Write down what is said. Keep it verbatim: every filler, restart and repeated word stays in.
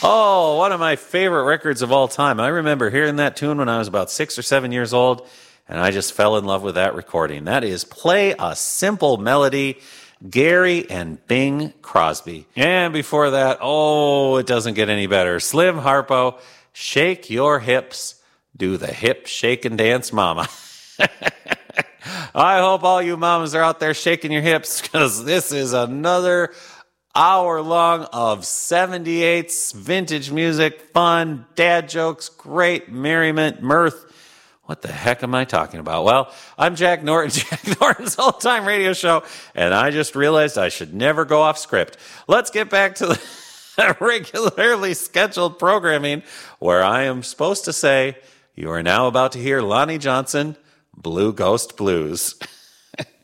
Oh, one of my favorite records of all time. I remember hearing that tune when I was about six or seven years old, and I just fell in love with that recording. That is Play a Simple Melody, Gary and Bing Crosby. And before that, oh, it doesn't get any better. Slim Harpo, Shake Your Hips, Do the Hip Shake and Dance Mama. I hope all you mamas are out there shaking your hips, because this is another hour long of seventy-eights vintage music, fun, dad jokes, great merriment, mirth. What the heck am I talking about? Well, I'm Jack Norton, Jack Norton's all-time radio show, and I just realized I should never go off script. Let's get back to the regularly scheduled programming, where I am supposed to say, you are now about to hear Lonnie Johnson, Blue Ghost Blues.